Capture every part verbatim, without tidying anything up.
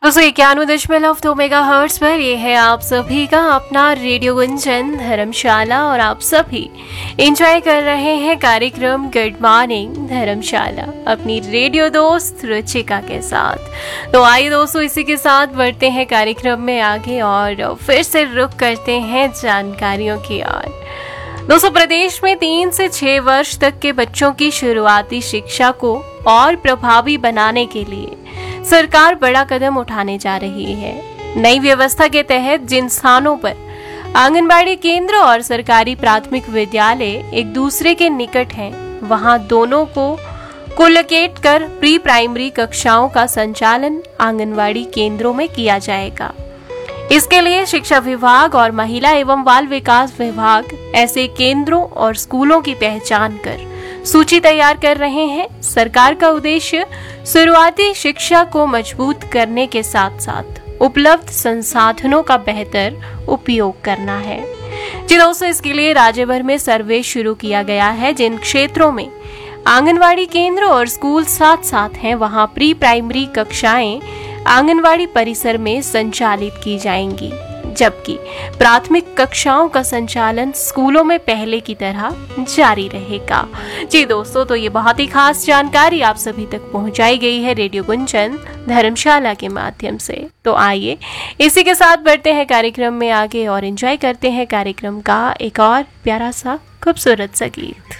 दोस्तों इक्यानवे दशमलव दो मेगा हर्ट्ज पर ये है आप सभी का अपना रेडियो गुंजन धर्मशाला और आप सभी एंजॉय कर रहे हैं कार्यक्रम गुड मॉर्निंग धर्मशाला अपनी रेडियो दोस्त रुचिका के साथ। तो आइए दोस्तों इसी के साथ बढ़ते हैं कार्यक्रम में आगे और फिर से रुख करते हैं जानकारियों की ओर। दोस्तों प्रदेश में तीन से छह वर्ष तक के बच्चों की शुरुआती शिक्षा को और प्रभावी बनाने के लिए सरकार बड़ा कदम उठाने जा रही है। नई व्यवस्था के तहत जिन स्थानों पर आंगनबाड़ी केंद्र और सरकारी प्राथमिक विद्यालय एक दूसरे के निकट हैं, वहां दोनों को कोलकेट कर प्री प्राइमरी कक्षाओं का संचालन आंगनबाड़ी केंद्रों में किया जाएगा। इसके लिए शिक्षा विभाग और महिला एवं बाल विकास विभाग ऐसे केंद्रों और स्कूलों की पहचान कर सूची तैयार कर रहे हैं। सरकार का उद्देश्य शुरुआती शिक्षा को मजबूत करने के साथ साथ उपलब्ध संसाधनों का बेहतर उपयोग करना है। जी दोस्तों, इसके लिए राज्य भर में सर्वे शुरू किया गया है। जिन क्षेत्रों में आंगनवाड़ी केंद्र और स्कूल साथ साथ हैं, वहां प्री प्राइमरी कक्षाएं आंगनवाड़ी परिसर में संचालित की जाएंगी, जबकि प्राथमिक कक्षाओं का संचालन स्कूलों में पहले की तरह जारी रहेगा। जी दोस्तों, तो ये बहुत ही खास जानकारी आप सभी तक पहुंचाई गई है रेडियो गुंजन धर्मशाला के माध्यम से। तो आइए इसी के साथ बढ़ते हैं कार्यक्रम में आगे और एंजॉय करते हैं कार्यक्रम का एक और प्यारा सा खूबसूरत सा गीत।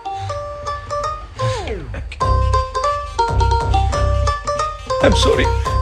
I'm sorry.